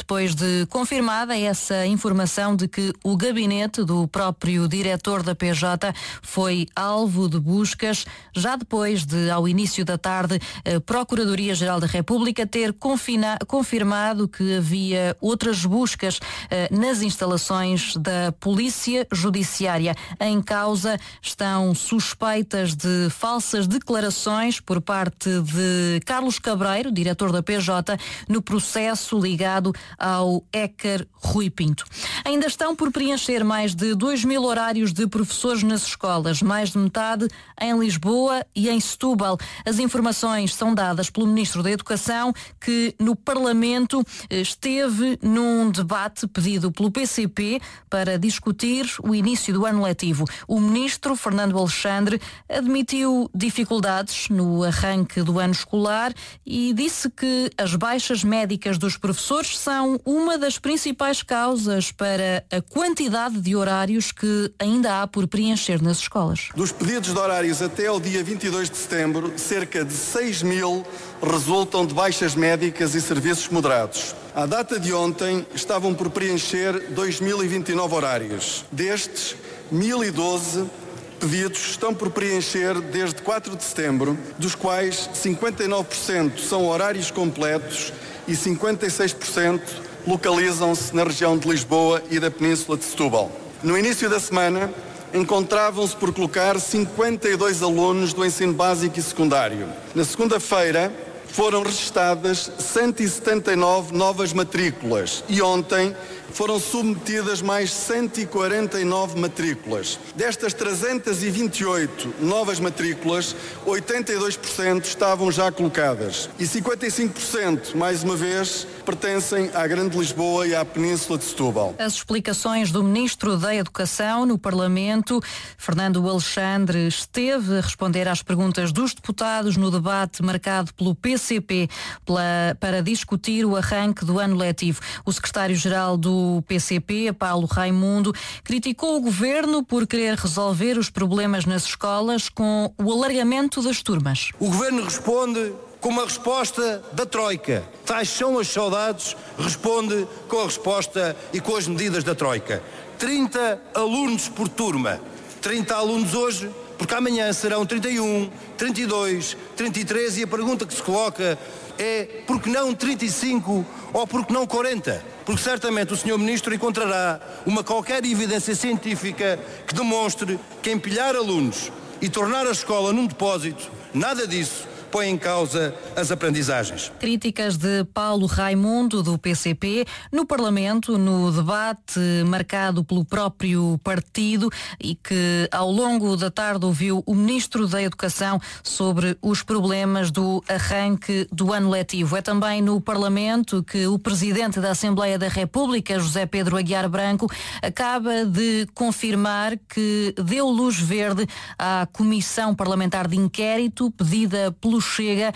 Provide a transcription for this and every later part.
depois de confirmada essa informação de que o gabinete do próprio diretor da PJ foi alvo de buscas, já depois de, ao início da tarde, a Procuradoria-Geral da República ter confirmado que havia outras buscas nas instalações da Polícia Judiciária. Em causa estão suspeitas de falsas declarações por parte de Carlos Cabreiro, diretor da PJ, no processo ligado ao hacker Rui Pinto. Ainda estão por preencher mais de 2.000 horários de professores nas escolas, mais de metade em Lisboa e em Setúbal. As informações são dadas pelo Ministro da Educação, que no Parlamento esteve num debate pedido pelo PCP para discutir o início do ano letivo. O Ministro Fernando Alexandre admitiu dificuldades no arranque do ano escolar e disse que as baixas médicas dos professores são uma das principais causas para a quantidade de horários que ainda há por preencher nas escolas. Dos pedidos de horários até ao dia 22 de setembro, cerca de 6.000 resultam de baixas médicas e serviços moderados. À data de ontem, estavam por preencher 2.029 horários. Destes, 1.012 pedidos estão por preencher desde 4 de setembro, dos quais 59% são horários completos e 56% localizam-se na região de Lisboa e da Península de Setúbal. No início da semana, encontravam-se por colocar 52 alunos do ensino básico e secundário. Na segunda-feira, foram registadas 179 novas matrículas e ontem foram submetidas mais 149 matrículas. Destas 328 novas matrículas, 82% estavam já colocadas e 55%, mais uma vez, pertencem à Grande Lisboa e à Península de Setúbal. As explicações do Ministro da Educação no Parlamento, Fernando Alexandre, esteve a responder às perguntas dos deputados no debate marcado pelo PCP para discutir o arranque do ano letivo. O secretário-geral do PCP, Paulo Raimundo, criticou o governo por querer resolver os problemas nas escolas com o alargamento das turmas. O governo responde com uma resposta da Troika. Tais são as saudades, responde com a resposta e com as medidas da Troika. 30 alunos por turma. 30 alunos hoje, porque amanhã serão 31, 32, 33 e a pergunta que se coloca é por que não 35 ou por que não 40? Porque certamente o Sr. Ministro encontrará uma qualquer evidência científica que demonstre que empilhar alunos e tornar a escola num depósito, nada disso põe em causa as aprendizagens. Críticas de Paulo Raimundo, do PCP, no Parlamento, no debate marcado pelo próprio partido e que ao longo da tarde ouviu o Ministro da Educação sobre os problemas do arranque do ano letivo. É também no Parlamento que o Presidente da Assembleia da República, José Pedro Aguiar Branco, acaba de confirmar que deu luz verde à Comissão Parlamentar de Inquérito pedida pelo Chega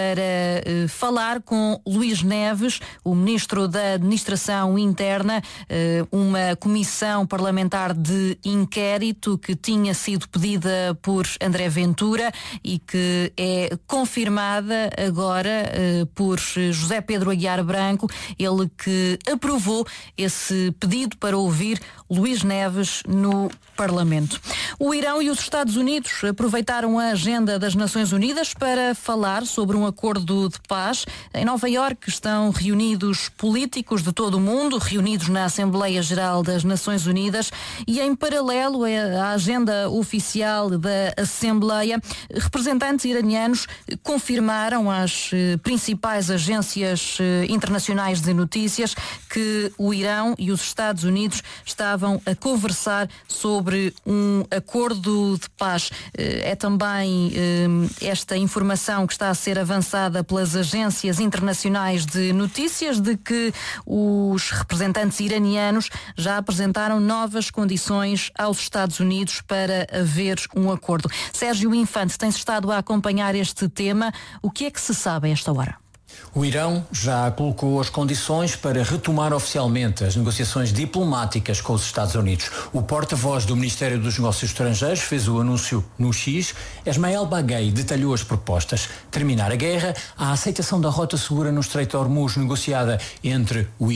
para falar com Luís Neves, o Ministro da Administração Interna, uma comissão parlamentar de inquérito que tinha sido pedida por André Ventura e que é confirmada agora por José Pedro Aguiar Branco, ele que aprovou esse pedido para ouvir Luís Neves no Parlamento. O Irão e os Estados Unidos aproveitaram a agenda das Nações Unidas para falar sobre um acordo de paz. Em Nova Iorque estão reunidos políticos de todo o mundo, reunidos na Assembleia Geral das Nações Unidas e em paralelo à agenda oficial da Assembleia, representantes iranianos confirmaram às principais agências internacionais de notícias que o Irão e os Estados Unidos estavam a conversar sobre um acordo de paz. É também esta informação que está a ser avançada pelas agências internacionais de notícias de que os representantes iranianos já apresentaram novas condições aos Estados Unidos para haver um acordo. Sérgio Infante, tem-se estado a acompanhar este tema. O que é que se sabe a esta hora? O Irão já colocou as condições para retomar oficialmente as negociações diplomáticas com os Estados Unidos. O porta-voz do Ministério dos Negócios Estrangeiros fez o anúncio no X. Esmael Baghei detalhou as propostas. Terminar a guerra, a aceitação da rota segura no Estreito de Hormuz negociada entre o